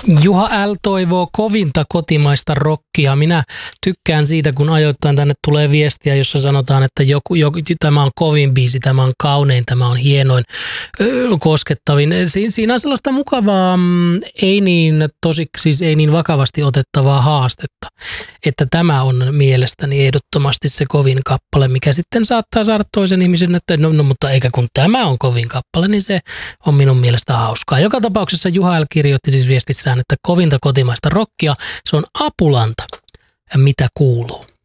Juha L. toivoo kovinta kotimaista rockia. Minä tykkään siitä, kun ajoittain tänne tulee viestiä, jossa sanotaan, että tämä on kovin biisi, tämä on kaunein, tämä on hienoin, koskettavin. Siinä on sellaista mukavaa, ei niin vakavasti otettavaa haastetta, että tämä on mielestäni ehdottomasti se kovin kappale, mikä sitten saattaa saada toisen ihmisen, että no mutta eikä kun tämä on kovin kappale, niin se on minun mielestä hauskaa. Joka tapauksessa Juha L. kirjoitti siis viestissään, että kovinta kotimaista rockia, se on Apulanta ja mitä kuuluu.